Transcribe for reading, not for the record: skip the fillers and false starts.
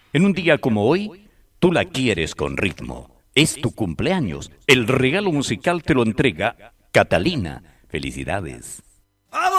En un día como hoy, tú la quieres con ritmo. Es tu cumpleaños. El regalo musical te lo entrega Catalina. Felicidades.